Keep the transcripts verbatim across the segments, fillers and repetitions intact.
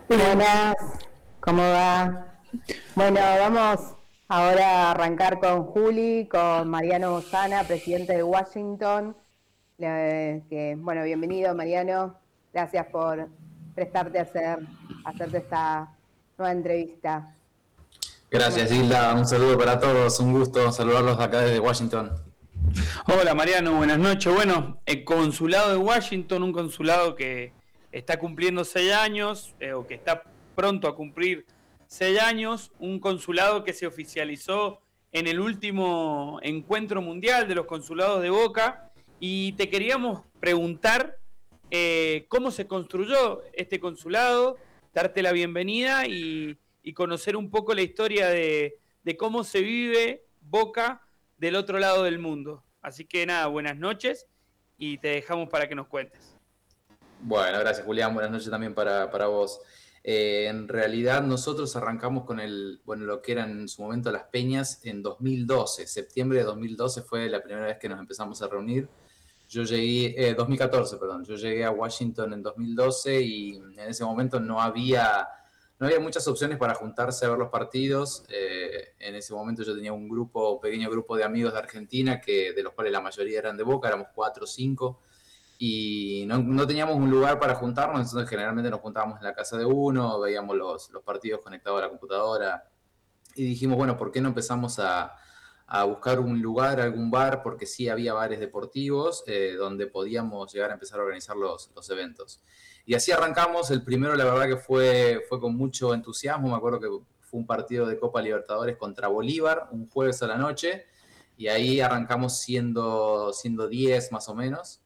Buenas, ¿cómo va? Bueno, vamos ahora a arrancar con Juli, con Mariano Bozana, presidente de Washington. Le- que, bueno, bienvenido Mariano, gracias por prestarte a hacer, a hacerte esta nueva entrevista. ¿Cómo Gracias, estás? Gilda. Un saludo para todos. Un gusto saludarlos acá desde Washington. Hola Mariano, buenas noches. Bueno, el consulado de Washington, un consulado que está cumpliendo seis años, eh, o que está pronto a cumplir seis años, un consulado que se oficializó en el último encuentro mundial de los consulados de Boca, y te queríamos preguntar eh, cómo se construyó este consulado, darte la bienvenida y, y conocer un poco la historia de, de cómo se vive Boca del otro lado del mundo. Así que nada, buenas noches y te dejamos para que nos cuentes. Bueno, gracias, Julián. Buenas noches también para, para vos. Eh, en realidad, nosotros arrancamos con el, bueno, lo que eran en su momento las peñas en dos mil doce. Septiembre de dos mil doce fue la primera vez que nos empezamos a reunir. Yo llegué, eh, dos mil catorce, perdón. Yo llegué a Washington en dos mil doce y en ese momento no había, no había muchas opciones para juntarse a ver los partidos. Eh, en ese momento yo tenía un grupo, un pequeño grupo de amigos de Argentina, que, de los cuales la mayoría eran de Boca, éramos cuatro o cinco, y no, no teníamos un lugar para juntarnos, entonces generalmente nos juntábamos en la casa de uno, veíamos los, los partidos conectados a la computadora, y dijimos, bueno, ¿por qué no empezamos a, a buscar un lugar, algún bar? Porque sí había bares deportivos eh, donde podíamos llegar a empezar a organizar los, los eventos. Y así arrancamos. El primero, la verdad que fue, fue con mucho entusiasmo. Me acuerdo que fue un partido de Copa Libertadores contra Bolívar, un jueves a la noche, y ahí arrancamos siendo, siendo diez más o menos.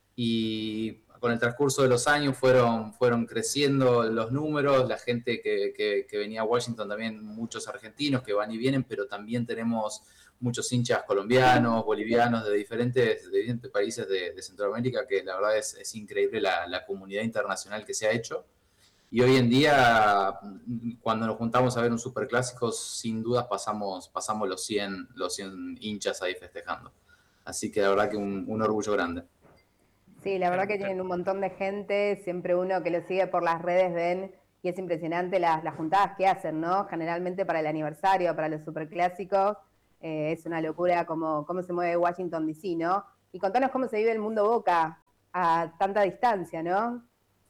Y con el transcurso de los años fueron, fueron creciendo los números, la gente que, que, que venía a Washington, también muchos argentinos que van y vienen, pero también tenemos muchos hinchas colombianos, bolivianos, de diferentes, de diferentes países de, de Centroamérica, que la verdad es, es increíble la, la comunidad internacional que se ha hecho. Y hoy en día, cuando nos juntamos a ver un superclásico, sin dudas pasamos, pasamos los cien, los cien hinchas ahí festejando. Así que la verdad que un, un orgullo grande. Sí, la verdad que tienen un montón de gente, siempre uno que lo sigue por las redes ven y es impresionante las, las juntadas que hacen, ¿no? Generalmente para el aniversario, para los superclásicos, eh, es una locura cómo, cómo se mueve Washington D C, ¿no? Y contanos cómo se vive el mundo Boca a tanta distancia, ¿no?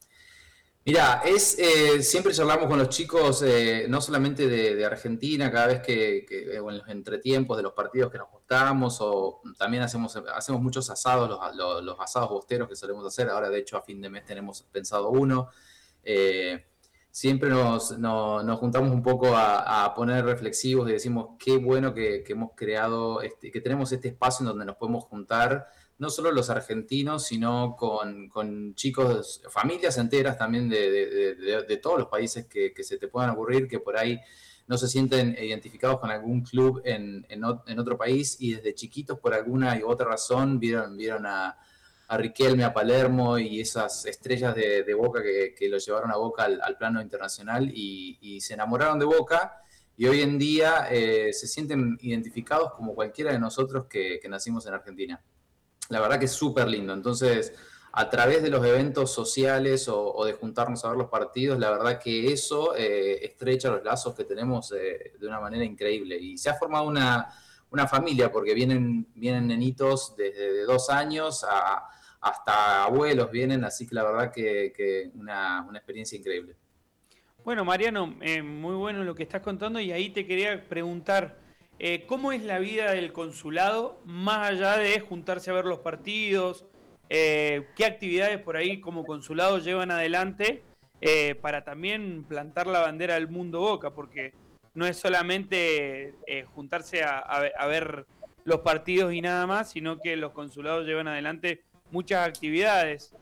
Mira, es, eh, siempre charlamos con los chicos, eh, no solamente de, de Argentina, cada vez que, que en los entretiempos de los partidos que nos gustamos, o también hacemos, hacemos muchos asados, los, los, los asados bosteros que solemos hacer. Ahora, de hecho, a fin de mes tenemos pensado uno. Eh, Siempre nos, no, nos juntamos un poco a, a, poner reflexivos y decimos qué bueno que, que hemos creado, este, que tenemos este espacio en donde nos podemos juntar, no solo los argentinos, sino con, con chicos, familias enteras también de, de, de, de todos los países que, que se te puedan ocurrir, que por ahí no se sienten identificados con algún club en, en, en otro país, y desde chiquitos por alguna y otra razón vieron, vieron a a Riquelme, a Palermo y esas estrellas de, de Boca que, que lo llevaron a Boca al, al plano internacional, y, y se enamoraron de Boca, y hoy en día eh, se sienten identificados como cualquiera de nosotros que, que nacimos en Argentina. La verdad que es súper lindo. Entonces, a través de los eventos sociales o, o de juntarnos a ver los partidos, la verdad que eso eh, estrecha los lazos que tenemos eh, de una manera increíble. Y se ha formado una, una familia, porque vienen, vienen nenitos desde de dos años a, hasta abuelos vienen, así que la verdad que, que una, una experiencia increíble. Bueno, Mariano, eh, muy bueno lo que estás contando, y ahí te quería preguntar, eh, ¿cómo es la vida del consulado más allá de juntarse a ver los partidos? Eh, ¿Qué actividades por ahí como consulado llevan adelante eh, para también plantar la bandera del mundo Boca? Porque no es solamente eh, juntarse a, a, a ver los partidos y nada más, sino que los consulados llevan adelante muchas actividades.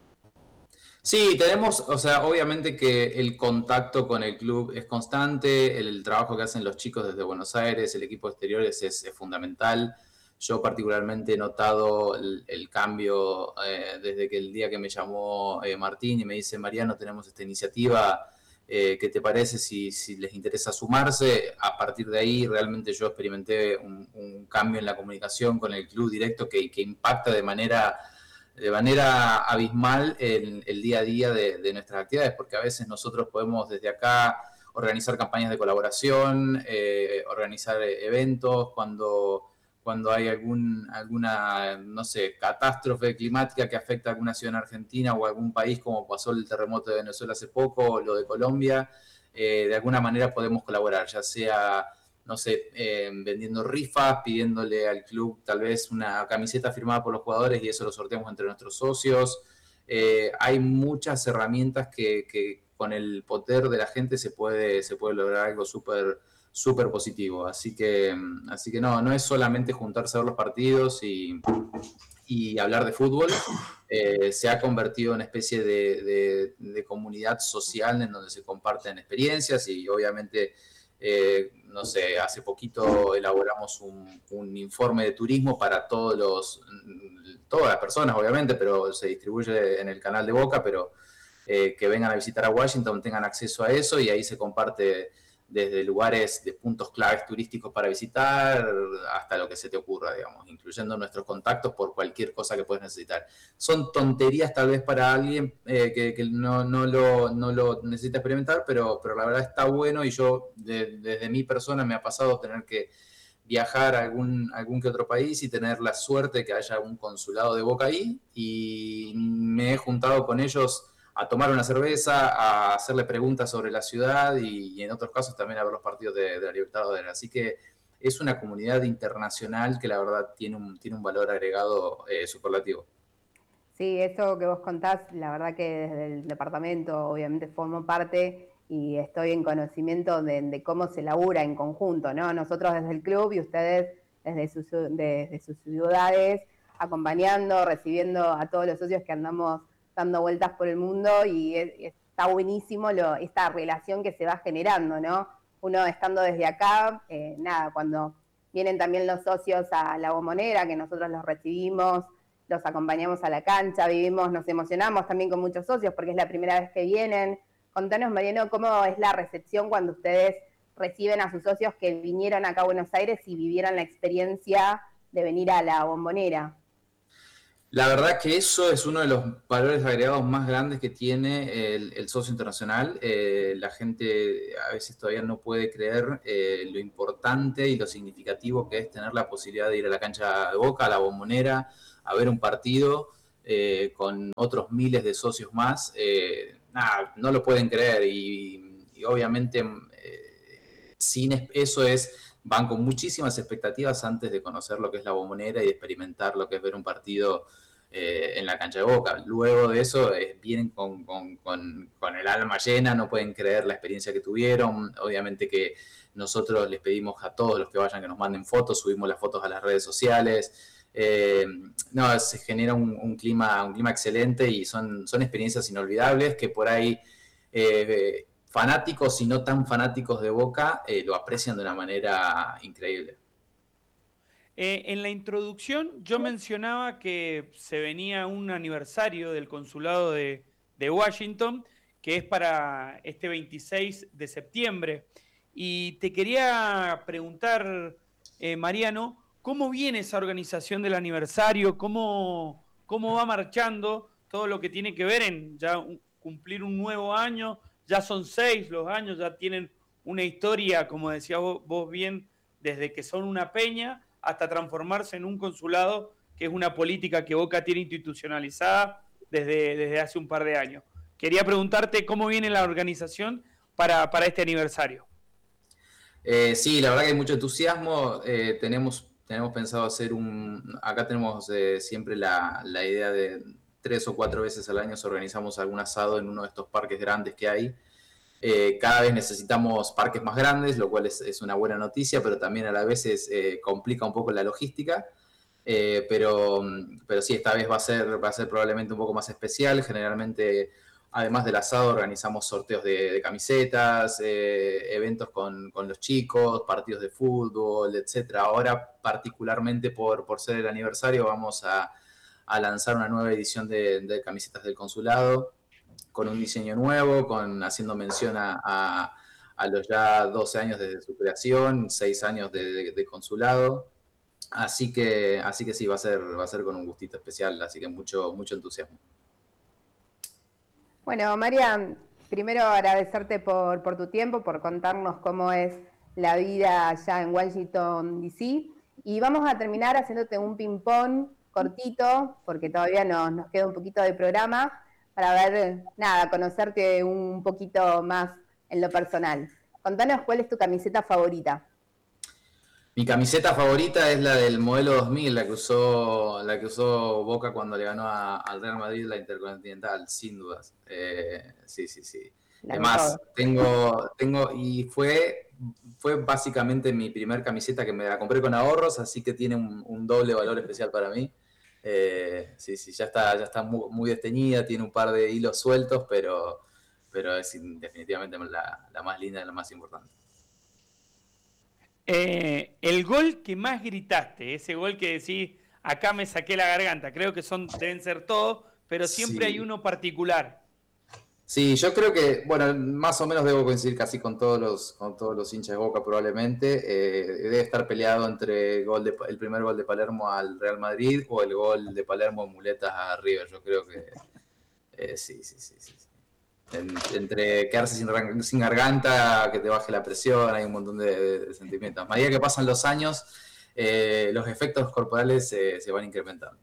Sí, tenemos, o sea, obviamente que el contacto con el club es constante, el, el trabajo que hacen los chicos desde Buenos Aires, el equipo de exteriores es, es fundamental. Yo particularmente he notado el, el cambio eh, desde que el día que me llamó eh, Martín y me dice, Mariano, tenemos esta iniciativa, eh, ¿qué te parece si, si les interesa sumarse? A partir de ahí realmente yo experimenté un, un cambio en la comunicación con el club directo que, que impacta de manera de manera abismal el, el día a día de, de nuestras actividades, porque a veces nosotros podemos desde acá organizar campañas de colaboración, eh, organizar eventos cuando, cuando hay algún, alguna, no sé, catástrofe climática que afecta a alguna ciudad en Argentina o a algún país, como pasó el terremoto de Venezuela hace poco o lo de Colombia. Eh, de alguna manera podemos colaborar, ya sea, no sé, eh, vendiendo rifas, pidiéndole al club tal vez una camiseta firmada por los jugadores y eso lo sorteamos entre nuestros socios. Eh, hay muchas herramientas que, que con el poder de la gente se puede, se puede lograr algo súper súper positivo. Así que, así que no, no es solamente juntarse a ver los partidos y, y hablar de fútbol. Eh, se ha convertido en una especie de, de, de comunidad social en donde se comparten experiencias y obviamente, eh, no sé, hace poquito elaboramos un, un informe de turismo para todos los, todas las personas obviamente, pero se distribuye en el canal de Boca, pero eh, que vengan a visitar a Washington tengan acceso a eso y ahí se comparte desde lugares de puntos claves turísticos para visitar hasta lo que se te ocurra, digamos, incluyendo nuestros contactos por cualquier cosa que puedas necesitar. Son tonterías tal vez para alguien eh, que, que no, no, lo, no lo necesita experimentar, pero, pero la verdad está bueno y yo de, desde mi persona me ha pasado tener que viajar a algún, algún que otro país y tener la suerte de que haya un consulado de Boca ahí y me he juntado con ellos a tomar una cerveza, a hacerle preguntas sobre la ciudad y, y en otros casos también a ver los partidos de, de la Libertadores. Así que es una comunidad internacional que la verdad tiene un, tiene un valor agregado eh, superlativo. Sí, eso que vos contás, la verdad que desde el departamento obviamente formo parte y estoy en conocimiento de, de cómo se labura en conjunto, ¿no? Nosotros desde el club y ustedes desde sus, desde sus ciudades, acompañando, recibiendo a todos los socios que andamos dando vueltas por el mundo y es, está buenísimo lo, esta relación que se va generando, ¿no? Uno estando desde acá, eh, nada, cuando vienen también los socios a la Bombonera, que nosotros los recibimos, los acompañamos a la cancha, vivimos, nos emocionamos también con muchos socios porque es la primera vez que vienen. Contanos, Mariano, cómo es la recepción cuando ustedes reciben a sus socios que vinieron acá a Buenos Aires y vivieron la experiencia de venir a la Bombonera. La verdad que eso es uno de los valores agregados más grandes que tiene el, el socio internacional. Eh, la gente a veces todavía no puede creer eh, lo importante y lo significativo que es tener la posibilidad de ir a la cancha de Boca, a la Bombonera, a ver un partido eh, con otros miles de socios más. Eh, nada, no lo pueden creer y, y obviamente eh, sin eso es... van con muchísimas expectativas antes de conocer lo que es la Bombonera y de experimentar lo que es ver un partido eh, en la cancha de Boca. Luego de eso eh, vienen con, con, con, con el alma llena, no pueden creer la experiencia que tuvieron. Obviamente que nosotros les pedimos a todos los que vayan que nos manden fotos, subimos las fotos a las redes sociales. Eh, no, se genera un, un, clima, un clima excelente y son, son experiencias inolvidables que por ahí... Eh, fanáticos y no tan fanáticos de Boca eh, lo aprecian de una manera increíble. Eh, en la introducción yo mencionaba que se venía un aniversario del consulado de, de Washington, que es para este veintiséis de septiembre. Y te quería preguntar, eh, Mariano, ¿cómo viene esa organización del aniversario? ¿Cómo, cómo va marchando todo lo que tiene que ver en ya un, cumplir un nuevo año? Ya son seis los años, ya tienen una historia, como decías vos, vos bien, desde que son una peña hasta transformarse en un consulado, que es una política que Boca tiene institucionalizada desde, desde hace un par de años. Quería preguntarte cómo viene la organización para, para este aniversario. Eh, sí, la verdad que hay mucho entusiasmo. Eh, tenemos, tenemos pensado hacer un... Acá tenemos eh, siempre la, la idea de... tres o cuatro veces al año organizamos algún asado en uno de estos parques grandes que hay. Eh, cada vez necesitamos parques más grandes, lo cual es, es una buena noticia, pero también a la vez es, eh, complica un poco la logística. Eh, pero, pero sí, esta vez va a ser, va a ser probablemente un poco más especial. Generalmente, además del asado, organizamos sorteos de, de camisetas, eh, eventos con, con los chicos, partidos de fútbol, etcétera. Ahora, particularmente por, por ser el aniversario, vamos a a lanzar una nueva edición de, de camisetas del consulado, con un diseño nuevo, con, haciendo mención a, a, a los ya doce años desde su creación, seis años de, de, de consulado. Así que, así que sí, va a ser, va a ser con un gustito especial, así que mucho, mucho entusiasmo. Bueno, María, primero agradecerte por, por tu tiempo, por contarnos cómo es la vida allá en Washington, D C. Y vamos a terminar haciéndote un ping-pong cortito, porque todavía nos, nos queda un poquito de programa, para ver, nada, conocerte un poquito más en lo personal. Contanos cuál es tu camiseta favorita. Mi camiseta favorita es la del modelo dos mil, la que usó, la que usó Boca cuando le ganó a, al Real Madrid la Intercontinental, sin dudas. Eh, sí, sí, sí. La de Además, todo. tengo, tengo, y fue, fue básicamente mi primer camiseta que me la compré con ahorros, así que tiene un, un doble valor especial para mí. Eh, sí, sí, ya está, ya está muy, muy desteñida, tiene un par de hilos sueltos, pero, pero es definitivamente la, la más linda y la más importante. Eh, el gol que más gritaste, ese gol que decís, acá me saqué la garganta, creo que son, deben ser todos, pero siempre hay Sí. uno particular. Sí, yo creo que, bueno, más o menos debo coincidir casi con todos los, con todos los hinchas de Boca probablemente. Eh, debe estar peleado entre el, gol de, el primer gol de Palermo al Real Madrid o el gol de Palermo en muletas a River. Yo creo que eh, sí, sí, sí, sí. En, entre quedarse sin, sin garganta, que te baje la presión, hay un montón de, de, de sentimientos. A medida que pasan los años, eh, los efectos corporales eh, se van incrementando.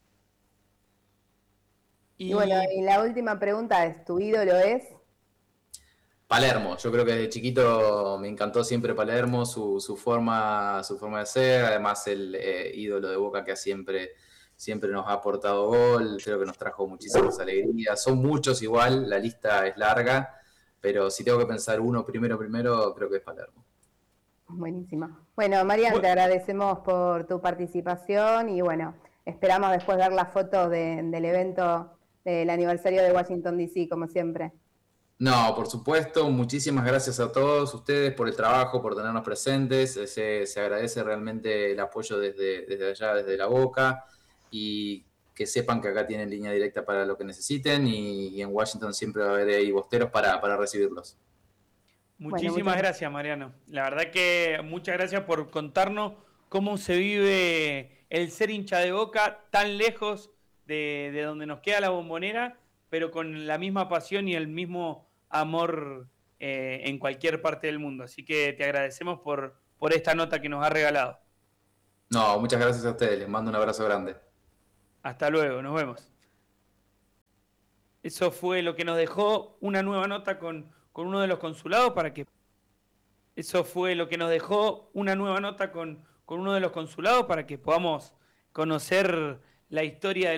Y, y bueno, y la última pregunta es, ¿tu ídolo es? Palermo, yo creo que desde chiquito me encantó siempre Palermo, su, su, forma, su forma de ser, además el eh, ídolo de Boca que siempre, siempre nos ha aportado gol, creo que nos trajo muchísimas alegrías, son muchos igual, la lista es larga, pero si tengo que pensar uno primero, primero, creo que es Palermo. Buenísimo. Bueno, Marian, te agradecemos por tu participación y bueno, esperamos después ver las fotos de, del evento del aniversario de Washington, D C, como siempre. No, por supuesto, muchísimas gracias a todos ustedes por el trabajo, por tenernos presentes, se, se agradece realmente el apoyo desde, desde allá, desde la Boca, y que sepan que acá tienen línea directa para lo que necesiten, y, y en Washington siempre va a haber ahí bosteros para, para recibirlos. Muchísimas bueno, gracias, Mariano. La verdad que muchas gracias por contarnos cómo se vive el ser hincha de Boca tan lejos de, de donde nos queda la Bombonera, pero con la misma pasión y el mismo amor eh, en cualquier parte del mundo. Así que te agradecemos por, por esta nota que nos ha regalado. No, muchas gracias a ustedes, les mando un abrazo grande. Hasta luego, nos vemos. Eso fue lo que nos dejó una nueva nota con, con uno de los consulados para que... Eso fue lo que nos dejó una nueva nota con, con uno de los consulados para que podamos conocer la historia del